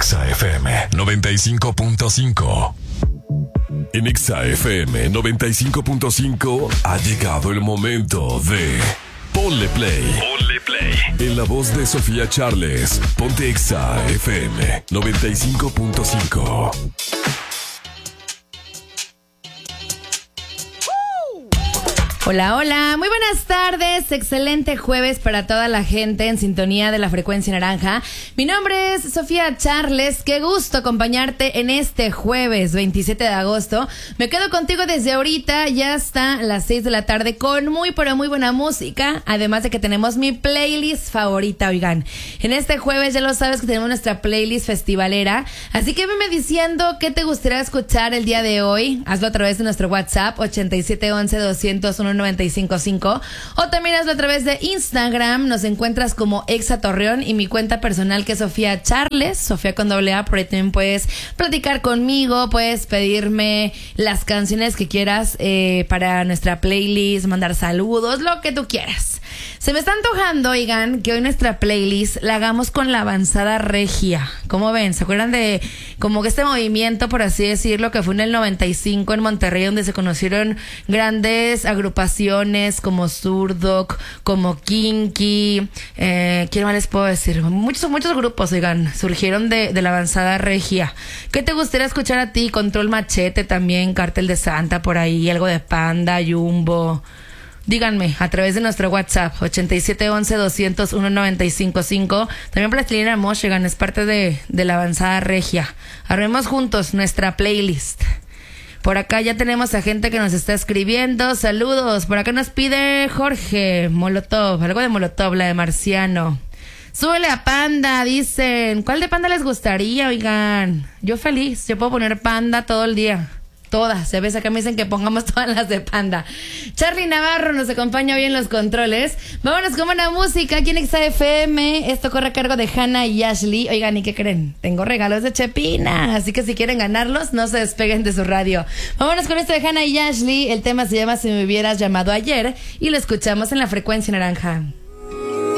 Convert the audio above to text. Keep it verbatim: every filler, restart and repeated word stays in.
Exa F M noventa y cinco punto cinco. En Exa F M noventa y cinco punto cinco ha llegado el momento de Ponle Play. Ponle Play. En la voz de Sofía Charles, ponte Exa F M noventa y cinco punto cinco. Hola, hola, muy buenas tardes, excelente jueves para toda la gente en sintonía de la frecuencia naranja. Mi nombre es Sofía Charles, qué gusto acompañarte en este jueves veintisiete de agosto. Me quedo contigo desde ahorita, ya hasta las seis de la tarde con muy pero muy buena música, además de que tenemos mi playlist favorita, oigan. En este jueves ya lo sabes que tenemos nuestra playlist festivalera, así que veme diciendo qué te gustaría escuchar el día de hoy. Hazlo a través de nuestro WhatsApp ochenta y siete once doscientos uno noventa y cinco cinco o también hazlo a través de Instagram. Nos encuentras como Exa Torreón y mi cuenta personal que es Sofía Charles, Sofía con doble A. Por ahí también puedes platicar conmigo, puedes pedirme las canciones que quieras eh, para nuestra playlist, mandar saludos, lo que tú quieras. Se me está antojando, oigan, que hoy nuestra playlist la hagamos con la avanzada regia. ¿Cómo ven? ¿Se acuerdan de como que este movimiento, por así decirlo, que fue en el noventa y cinco en Monterrey, donde se conocieron grandes agrupaciones como Zurdok, como Kinky, eh, ¿quién más les puedo decir? Muchos, muchos grupos, oigan, surgieron de, de la avanzada regia. ¿Qué te gustaría escuchar a ti? Control Machete también, Cártel de Santa por ahí, algo de Panda, Jumbo. Díganme a través de nuestro WhatsApp ochenta y siete once doscientos uno noventa y cinco cinco. También Plastilina Moshgan es parte de, de la avanzada regia. Armemos juntos nuestra playlist. Por acá ya tenemos a gente que nos está escribiendo. Saludos. Por acá nos pide Jorge Molotov, algo de Molotov, la de Marciano. Súbele a Panda, dicen. ¿Cuál de Panda les gustaría, oigan? Yo feliz, yo puedo poner Panda todo el día. Todas, ya ves, acá me dicen que pongamos todas las de Panda. Charly Navarro nos acompaña hoy en los controles. Vámonos con buena música aquí en Exa F M. Esto corre a cargo de Hannah y Ashley. Oigan, ¿y qué creen? Tengo regalos de Chepina, así que si quieren ganarlos, no se despeguen de su radio. Vámonos con esto de Hannah y Ashley. El tema se llama Si me hubieras llamado ayer y lo escuchamos en la frecuencia naranja.